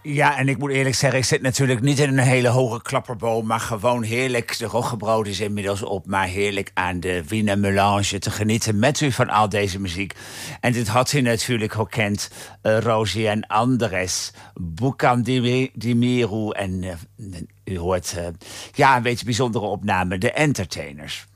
Ja, en ik moet eerlijk zeggen, ik zit natuurlijk niet in een hele hoge klapperboom, maar gewoon heerlijk. De roggebrood is inmiddels op, maar heerlijk aan de Wiener Melange te genieten met u van al deze muziek. En dit had u natuurlijk gekend, Rosie en Andres, Bukan Dimiru en u hoort, een beetje bijzondere opname, de Entertainers.